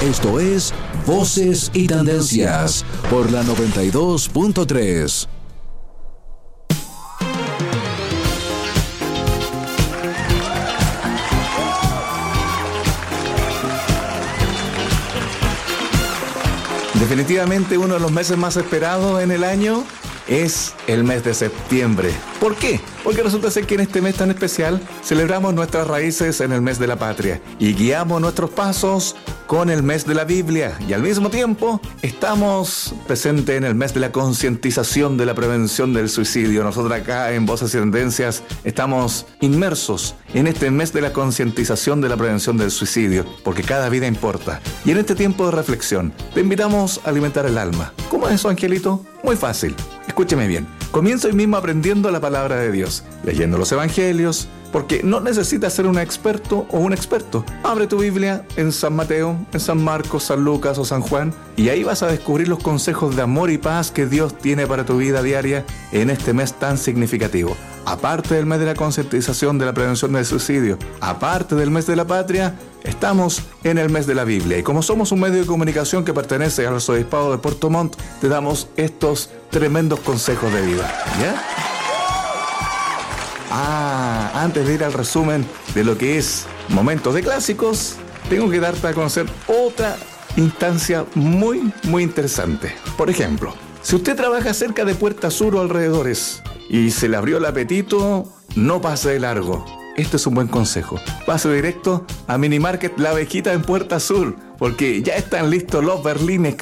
Esto es Voces y Tendencias por la 92.3. Definitivamente uno de los meses más esperados en el año es el mes de septiembre. ¿Por qué? Porque resulta ser que en este mes tan especial celebramos nuestras raíces en el mes de la patria y guiamos nuestros pasos con el mes de la Biblia, y al mismo tiempo estamos presentes en el mes de la concientización de la prevención del suicidio. Nosotros acá en Voces y Tendencias estamos inmersos en este mes de la concientización de la prevención del suicidio, porque cada vida importa. Y en este tiempo de reflexión te invitamos a alimentar el alma. ¿Cómo es eso, Angelito? Muy fácil. Escúcheme bien. Comienza hoy mismo aprendiendo la palabra de Dios, leyendo los evangelios, porque no necesitas ser un experto o un experto. Abre tu Biblia en San Mateo, en San Marcos, San Lucas o San Juan, y ahí vas a descubrir los consejos de amor y paz que Dios tiene para tu vida diaria en este mes tan significativo. Aparte del mes de la concientización de la prevención del suicidio, aparte del mes de la patria, estamos en el mes de la Biblia. Y como somos un medio de comunicación que pertenece al Arzobispado de Puerto Montt, te damos estos tremendos consejos de vida. ¿Ya? Antes de ir al resumen de lo que es Momentos de Clásicos, tengo que darte a conocer otra instancia muy interesante. Por ejemplo, si usted trabaja cerca de Puerta Sur o alrededores y se le abrió el apetito, no pase de largo. Este es un buen consejo. Pase directo a Mini Market La Abejita en Puerta Sur, porque ya están listos los berlines